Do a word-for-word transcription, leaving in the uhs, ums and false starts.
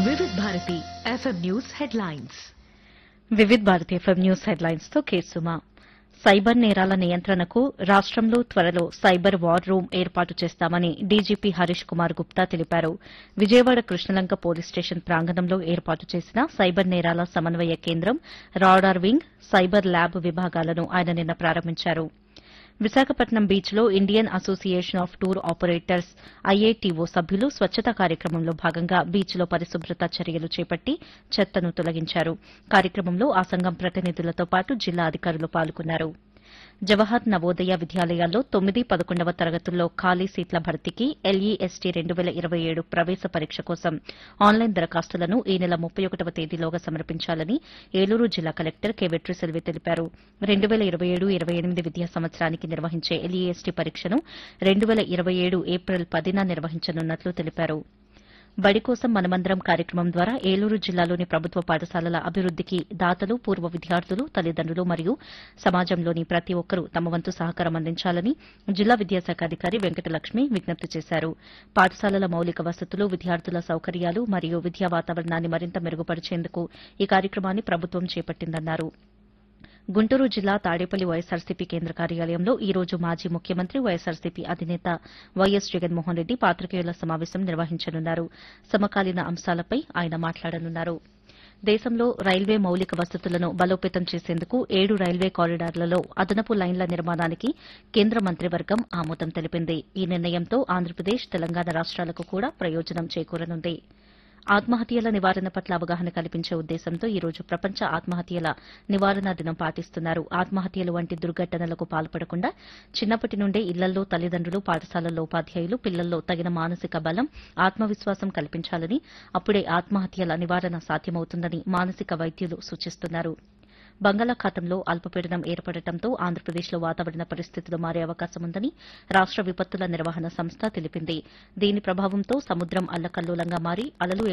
వివిధ Bharati FM news headlines. Vividh Bharati FM news headlines తో కేసుమా. Cyber నేరాల నియంత్రణకు రాష్టంలో త్వరలో సైబర్ వార్ రూమ్ ఏర్పాటు చేస్తామని డీజీపీ హరీష్ కుమార్ గుప్తా తెలిపారు. విజయవాడ కృష్ణలంక పోలీస్ స్టేషన్ ప్రాంగణంలో ఏర్పాటు చేసిన సైబర్ నేరాల సమన్వయ కేంద్రం, రాడార్ వింగ్, సైబర్ ల్యాబ్ విభాగాలను ఆయన నిన్న ప్రారంభించారు. విశాఖపట్నం బీచ్లో Indian association of tour operators IATO సభ్యులు స్వచ్చతా కార్యక్రమంలో భాగంగా బీచ్లో పరిశుభ్రత చర్యలు చేపట్టి చెత్తను తొలగించారు. కార్యక్రమంలో ఆ సంఘం ప్రతినిధులతో పాటు జిల్లా అధికారులు పాల్గొన్నారు. జవహర్ నవోదయ విద్యాలయాల్లో తొమ్మిది పదకొండవ తరగతుల్లో ఖాళీ సీట్ల భర్తీకి ఎల్ఈఎస్టీ రెండు వేల ఇరవై ఏడు ప్రవేశ పరీక్ష కోసం ఆన్లైన్ దరఖాస్తులను ఈ నెల ముప్పై ఒకటవ తేదీలోగా సమర్పించాలని ఏలూరు జిల్లా కలెక్టర్ కె వెట్రిసెల్వి తెలిపారు. రెండు వేల ఇరవై ఏడు ఇరవై ఎనిమిది విద్యా సంవత్సరానికి నిర్వహించే ఎల్ఈఎస్టీ పరీక్షను రెండు వేల ఇరవై ఏడు ఏప్రిల్ పదిన నిర్వహించనున్నట్లు తెలిపారు. బడి కోసం మనమందరం కార్యక్రమం ద్వారా ఏలూరు జిల్లాలోని ప్రభుత్వ పాఠశాలల అభివృద్దికి దాతలు, పూర్వ విద్యార్థులు, తల్లిదండ్రులు మరియు సమాజంలోని ప్రతి ఒక్కరూ తమ వంతు సహకారం అందించాలని జిల్లా విద్యాశాఖ అధికారి వెంకటలక్ష్మి విజ్ఞప్తి చేశారు. పాఠశాలల మౌలిక వసతులు, విద్యార్థుల సౌకర్యాలు మరియు విద్యా వాతావరణాన్ని మరింత మెరుగుపరిచేందుకు ఈ కార్యక్రమాన్ని ప్రభుత్వం చేపట్టిందన్నారు. గుంటూరు జిల్లా తాడేపల్లి వైఎస్సార్సీపీ కేంద్ర కార్యాలయంలో ఈ రోజు మాజీ ముఖ్యమంత్రి వైఎస్సార్సీపీ అధినేత వైఎస్ జగన్మోహన్ రెడ్డి పాతికేయుల సమావేశం నిర్వహించనున్నారు. సమకాలీన అంశాలపై ఆయన మాట్లాడనున్నారు. దేశంలో రైల్వే మౌలిక వసతులను బలోపేతం చేసేందుకు ఏడు రైల్వే కారిడార్లలో అదనపు లైన్ల నిర్మాణానికి కేంద్ర మంత్రివర్గం ఆమోదం తెలిపింది. ఈ నిర్ణయంతో ఆంధ్రప్రదేశ్, తెలంగాణ రాష్ట్రాలకు కూడా ప్రయోజనం చేకూరనుంది. ఆత్మహత్యల నివారణ పట్ల అవగాహన కల్పించే ఉద్దేశంతో ఈ రోజు ప్రపంచ ఆత్మహత్యల నివారణ దినం పాటిస్తున్నారు. ఆత్మహత్యలు వంటి దుర్ఘటనలకు పాల్పడకుండా చిన్నప్పటి నుండే ఇళ్లలో తల్లిదండ్రులు, పాఠశాలల్లో ఉపాధ్యాయులు పిల్లల్లో తగిన మానసిక బలం, ఆత్మవిశ్వాసం కల్పించాలని, అప్పుడే ఆత్మహత్యల నివారణ సాధ్యమవుతుందని మానసిక వైద్యులు సూచిస్తున్నారు. బంగాళాఖాతంలో అల్పపీడనం ఏర్పడటంతో ఆంధ్రప్రదేశ్లో వాతావరణ పరిస్థితులు మారే అవకాశం ఉందని రాష్ట విపత్తుల నిర్వహణ సంస్థ తెలిపింది. దీని ప్రభావంతో సముద్రం అల్లకల్లోలంగా మారి అలలు